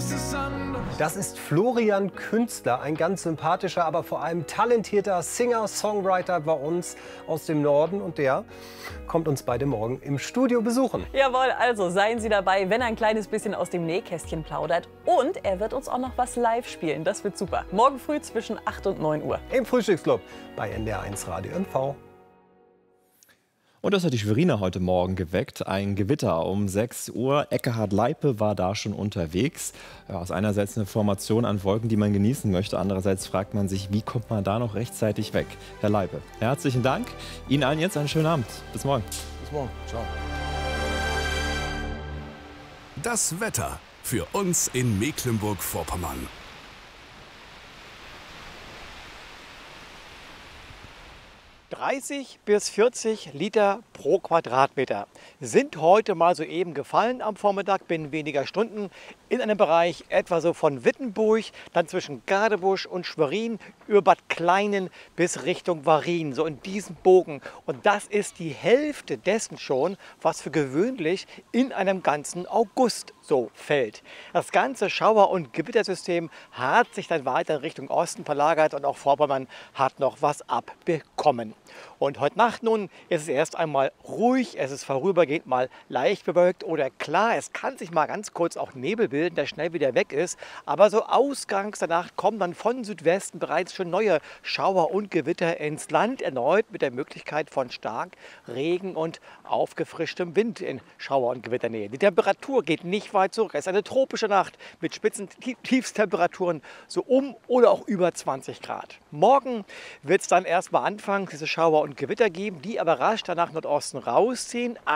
Das ist Florian Künstler, ein ganz sympathischer, aber vor allem talentierter Singer-Songwriter bei uns aus dem Norden. Und der kommt uns beide morgen im Studio besuchen. Jawohl, also seien Sie dabei, wenn er ein kleines bisschen aus dem Nähkästchen plaudert. Und er wird uns auch noch was live spielen. Das wird super. Morgen früh zwischen 8 und 9 Uhr. Im Frühstücksclub bei NDR1 Radio NV. Und das hat die Schweriner heute Morgen geweckt. Ein Gewitter um 6 Uhr. Ekkehard Leipe war da schon unterwegs. Ja, ist einerseits eine Formation an Wolken, die man genießen möchte. Andererseits fragt man sich, wie kommt man da noch rechtzeitig weg? Herr Leipe, herzlichen Dank. Ihnen allen jetzt einen schönen Abend. Bis morgen. Bis morgen. Ciao. Das Wetter für uns in Mecklenburg-Vorpommern. 30 bis 40 Liter pro Quadratmeter sind heute mal soeben gefallen am Vormittag binnen weniger Stunden in einem Bereich etwa so von Wittenburg, dann zwischen Gadebusch und Schwerin über Bad Kleinen bis Richtung Warin, so in diesem Bogen. Und das ist die Hälfte dessen schon, was für gewöhnlich in einem ganzen August so fällt. Das ganze Schauer- und Gewittersystem hat sich dann weiter Richtung Osten verlagert und auch Vorpommern hat noch was abbekommen. Und heute Nacht nun ist es erst einmal ruhig, es ist vorübergehend mal leicht bewölkt oder klar, es kann sich mal ganz kurz auch Nebel bilden, der schnell wieder weg ist. Aber so ausgangs der Nacht kommen dann von Südwesten bereits schon neue Schauer und Gewitter ins Land, erneut mit der Möglichkeit von stark Regen und aufgefrischtem Wind in Schauer- und Gewitternähe. Die Temperatur geht nicht weit zurück, es ist eine tropische Nacht mit spitzen Tiefstemperaturen so um oder auch über 20 Grad. Morgen wird es dann erstmal anfangen, diese Schauer und Gewitter geben, die aber rasch danach Nordosten rausziehen.